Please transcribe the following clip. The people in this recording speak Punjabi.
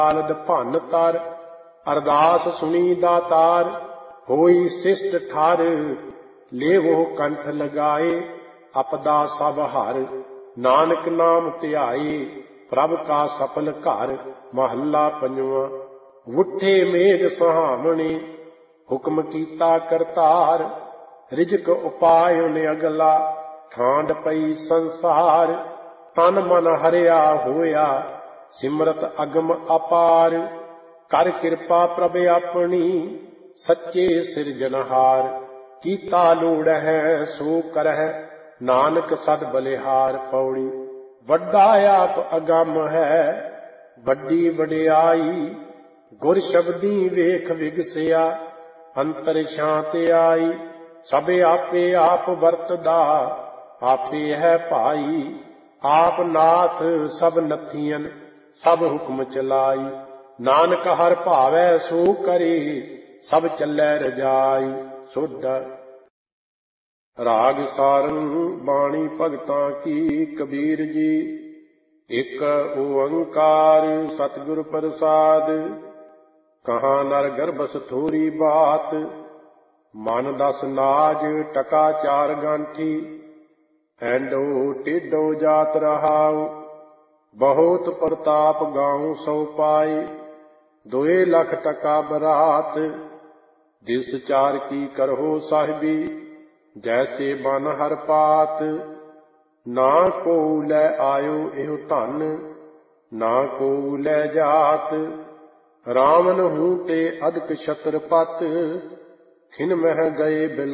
ਆਲਦ ਭੰਨ ਤਰ, ਅਰਦਾਸ ਸੁਣੀ ਦਾਤਾਰ, ਹੋਈ ਸਿਸ਼ਟ ਠਰ। ਲੇਵੋ ਕੰਠ ਲਗਾਏ, ਅਪਦਾ ਸਭ ਹਰ, ਨਾਨਕ ਨਾਮ ਧਿਆਏ, ਪ੍ਰਭ ਕਾ ਸਫਲ ਘਰ। ਮਹੱਲਾ ਪੰਜਵਾਂ। ਉੱਠੇ ਮੇਘ ਸੁਹਾਵਣੇ, ਹੁਕਮ ਕੀਤਾ ਕਰਤਾਰ, ਰਿਜਕ ਉਪਾਇ ਨਿਅਗਲਾ, ਠਾਂਡ ਪਈ ਸੰਸਾਰ। ਤਨ ਮਨ ਹਰਿਆ ਹੋਇਆ, ਸਿਮਰਤ ਅਗਮ ਅਪਾਰ, ਕਰ ਕਿਰਪਾ ਪ੍ਰਭ ਆਪਣੀ, ਸੱਚੇ ਸਿਰਜਨਹਾਰ। ਕੀਤਾ ਲੋੜ ਹੈ ਸੋ ਕਰਹਿ, ਨਾਨਕ ਸਦ ਬਲਿਹਾਰ। ਪੌੜੀ। ਵੱਡਾ ਆਪ ਅਗੰਮ ਹੈ, ਵੱਡੀ ਵਡਿਆਈ, ਗੁਰ ਸ਼ਬਦੀ ਵੇਖ ਵਿਗਸਿਆ, ਅੰਤਰ ਸ਼ਾਂਤ ਆਈ। ਸਭ ਆਪੇ ਆਪ ਵਰਤਦਾ, ਆਪੇ ਹੈ ਭਾਈ, ਆਪ ਨਾਥ ਸਭ ਨਥੀਆਂ, ਸਭ ਹੁਕਮ ਚਲਾਈ। ਨਾਨਕ ਹਰ ਭਾਵੈ ਸੋ ਕਰੇ, ਸਭ ਚੱਲੈ ਰਜਾਈ। ਸੁਧ। ਰਾਗ ਸਾਰੰਗ ਬਾਣੀ ਭਗਤਾਂ ਕੀ। ਕਬੀਰ ਜੀ। ਇਕ ਓੰਕਾਰ ਸਤਿਗੁਰ ਪ੍ਰਸਾਦ, ਕਹਾਂ ਨਰ ਗਰਭਸ ਥੋਰੀ ਬਾਤ, ਮਨ ਦਸ ਨਾਜ ਟਕਾ ਚਾਰ ਗਾਂਠੀ, ਐਂਡੋ ਟੇਢੋ ਜਾਤ ਰਹਾਉ। ਬਹੁਤ ਪ੍ਰਤਾਪ ਗਾਉ ਸੋ ਪਾਏ, 2 ਲੱਖ ਟਕਾ ਬਰਾਤ। ਦਿਵਸ ਚਾਰ ਕੀ ਕਰਹੁ ਸਾਹਿਬੀ, ਜੈਸੇ ਬਨ ਹਰ ਪਾਤ। ਨਾ ਕੋ ਲੈ ਆਇਓ ਇਹੋ ਧਨ, ਨਾ ਕੋ ਲੈ ਜਾਤ। ਰਾਵਨ ਹੂੰ ਤੇ ਅਦਕ ਛਤਰਪਤ, ਖਿਨ ਮਹਿ ਗਏ ਬਿਲਾ